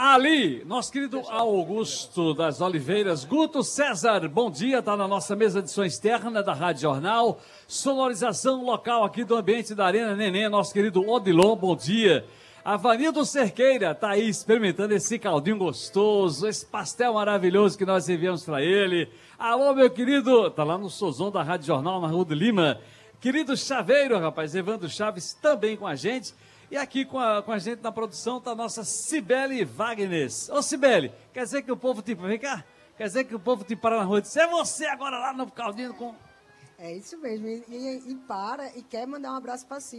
Ali, nosso querido Augusto das Oliveiras, Guto César, bom dia, está na nossa mesa de som externa da Rádio Jornal, sonorização local aqui do ambiente da Arena Neném, nosso querido Odilon, bom dia. A Vanildo Cerqueira está aí experimentando esse caldinho gostoso, esse pastel maravilhoso que nós enviamos para ele. Alô, meu querido, está lá no Sozão da Rádio Jornal, na Rua do Lima. Querido Chaveiro, rapaz, Evandro Chaves também com a gente. E aqui com a gente na produção está a nossa Cibele Wagner. Ô Cibele, quer dizer que o povo te... Vem cá. Quer dizer que o povo te para na rua e diz, é você agora lá no caldinho com... É isso mesmo. E para e quer mandar um abraço para si.